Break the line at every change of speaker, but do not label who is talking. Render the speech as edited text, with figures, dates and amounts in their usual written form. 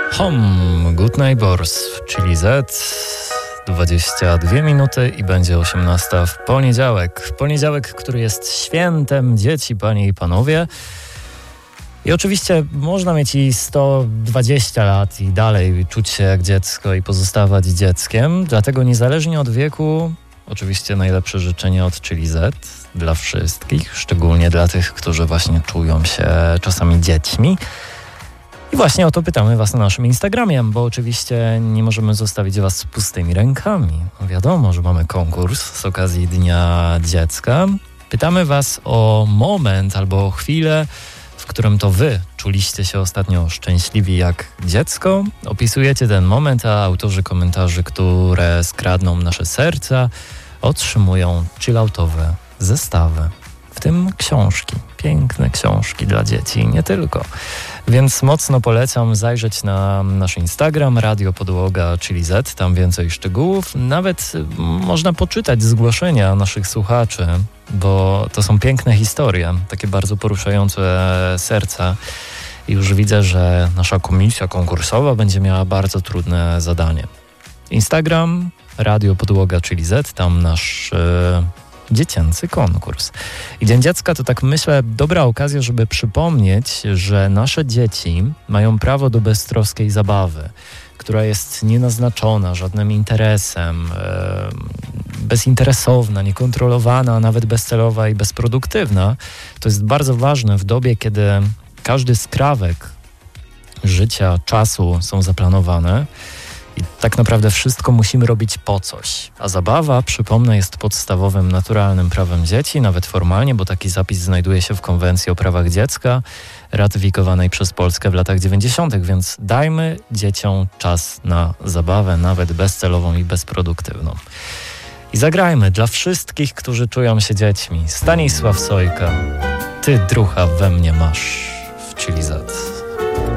Home, Good Neighbors w Chili Z. 22 minuty i będzie 18 w poniedziałek. W poniedziałek, który jest świętem dzieci, panie i panowie. I oczywiście można mieć i 120 lat i dalej czuć się jak dziecko i pozostawać dzieckiem. Dlatego niezależnie od wieku, oczywiście najlepsze życzenia od Chili Z dla wszystkich, szczególnie dla tych, którzy właśnie czują się czasami dziećmi. I właśnie o to pytamy was na naszym Instagramie, bo oczywiście nie możemy zostawić was z pustymi rękami. No wiadomo, że mamy konkurs z okazji Dnia Dziecka. Pytamy was o moment albo o chwilę, w którym to wy czuliście się ostatnio szczęśliwi jak dziecko. Opisujecie ten moment, a autorzy komentarzy, które skradną nasze serca, otrzymują chilloutowe zestawy. W tym książki, piękne książki dla dzieci, nie tylko. Więc mocno polecam zajrzeć na nasz Instagram, Radio Podłoga Chili Z, tam więcej szczegółów. Nawet można poczytać zgłoszenia naszych słuchaczy, bo to są piękne historie, takie bardzo poruszające serca. I już widzę, że nasza komisja konkursowa będzie miała bardzo trudne zadanie. Instagram, Radio Podłoga Chili Z, tam nasz dziecięcy konkurs. I Dzień Dziecka to, tak myślę, dobra okazja, żeby przypomnieć, że nasze dzieci mają prawo do beztroskiej zabawy, która jest nienaznaczona żadnym interesem, bezinteresowna, niekontrolowana, a nawet bezcelowa i bezproduktywna. To jest bardzo ważne w dobie, kiedy każdy skrawek życia, czasu są zaplanowane. I tak naprawdę wszystko musimy robić po coś. A zabawa, przypomnę, jest podstawowym, naturalnym prawem dzieci, nawet formalnie, bo taki zapis znajduje się w Konwencji o prawach dziecka, ratyfikowanej przez Polskę w latach 90., więc dajmy dzieciom czas na zabawę, nawet bezcelową i bezproduktywną. I zagrajmy dla wszystkich, którzy czują się dziećmi. Stanisław Sojka, ty drucha we mnie masz w Chili Z.